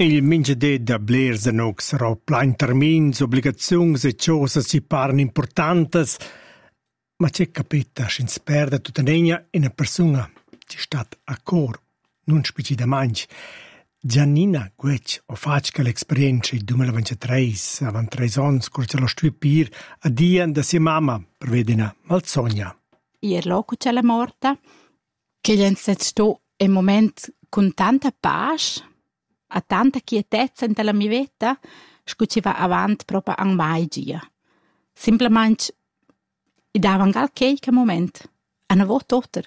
Il mingiadè da blers da nox sarà plain termins, obbligaziuns e cosas ci paran importantes, ma c'è capita sch'ins perda tutta negna e una persona ci stat a cor, non spici da manch. Giannina Guec ho fatto l'esperienza il 2023, avant 3 ans, curce lo stupir a dia da sia mamma per vedere una malsogna. Ier loco c'è la morta, che gli sto in moment con tanta pace, a tanta quietezza in la mia vita, scuciva avanti proprio an mai gia. Simplemente, I davan gal qualche moment, a una volta otter.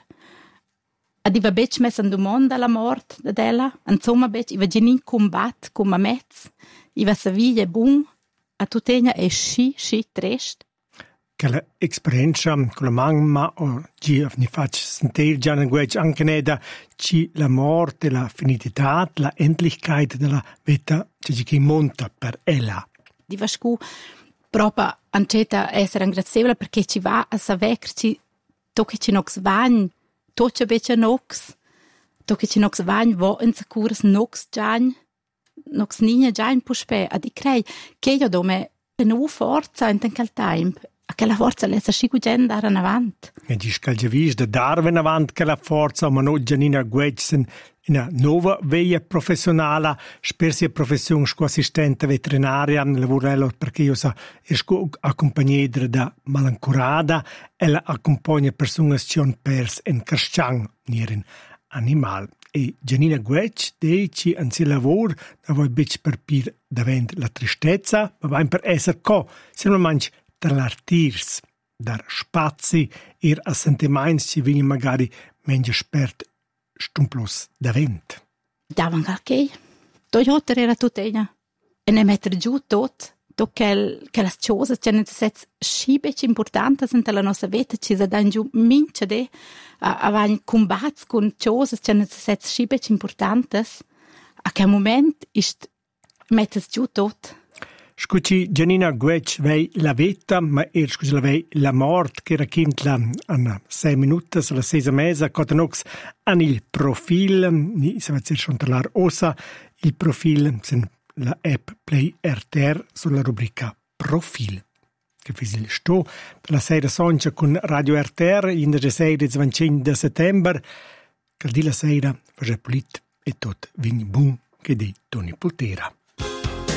Adiva bec messa in domanda la mort da della, insomma bec, iva genin combat come mezz, iva sa viglia bun, a tutegna e sci trest. Quella esperienza con la mamma o ci ne faccio sentire già anche neda ci la morte, la finità, la endlichkeit della vita ci monta per ella. Diva scu proprio anceta essere ringrazievole perché ci va a saverci tocche ci nox vagn, tocce bece nox, tocche ci nox vagn vo in sicures nox giagn, nox nina giagn puspe, ad I crei che io dome nu forza in quel tempo. A quella forza lesa scigu gen dar in avant. E dici che già vis da darve in avant quella forza, ma no Giannina Guedsen una nuova via professionale, spersi professione sco assistente veterinaria, lavorello perché io sa sco accompagnare da malancurada, ella accompagna persone che pers en casciang nieren animal. E Giannina Guec dice in suo lavoro da voi bec per pir davent la tristezza, ma va per essere co, se non mangi dall'artirs, dar spazi e assentiments ci vini magari menja spert stumplos davent. Davan calche. Toyota era tutegna. E ne metter giù tot che las cose che necessets scibec importantes in la nostra vita ci sa dan giù mince de avain combats con cose che necessets scibec importantes. A che moment ist mettes giù tot. Scuci Giannina Guec vei la vita, ma scuci la vei la mort che racchintla a 6 minuti sulla 6 mesa, cotanox an il profil, ni se va a controllare ossa, il profil, la app Play RTR sulla rubrica Profil. Che fisi il sto, la sera soncia con Radio RTR, in der sera 25 settembre, che di la sera, faccia polit e tot vini bun che di Toni Poltera.